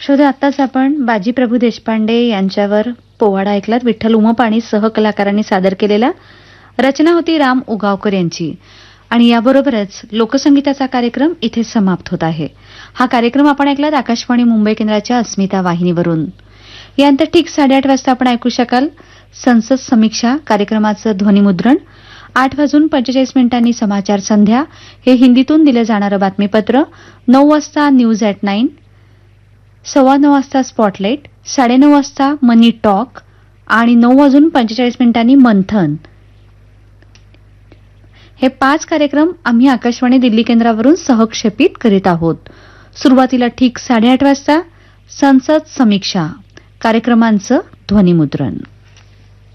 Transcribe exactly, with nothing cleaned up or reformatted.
श्रोते, आत्ताच आपण बाजी प्रभू देशपांडे यांच्यावर पोवाडा ऐकलात. विठ्ठल उमपाणी सहकलाकारांनी सादर केलेला. रचना होती राम उगावकर यांची. आणि याबरोबरच लोकसंगीताचा कार्यक्रम इथे समाप्त होत आहे. हा कार्यक्रम आपण ऐकलात आकाशवाणी मुंबई केंद्राच्या अस्मिता वाहिनीवरून. यानंतर ठीक साडेआठ वाजता आपण ऐकू शकाल संसद समीक्षा कार्यक्रमाचं ध्वनिमुद्रण. आठ वाजून पंचेचाळीस मिनिटांनी समाचार संध्या हे हिंदीतून दिलं जाणारं बातमीपत्र. नऊ वाजता न्यूज ॲट नाईन, सव्वा नऊ वाजता स्पॉटलाईट, साडेनऊ वाजता मनी टॉक आणि नऊ वाजून पंचेचाळीस मिनिटांनी मंथन. हे पाच कार्यक्रम आम्ही आकाशवाणी दिल्ली केंद्रावरून सहक्षेपित करीत आहोत. सुरुवातीला ठीक साडेआठ वाजता संसद समीक्षा कार्यक्रमांचं ध्वनिमुद्रण.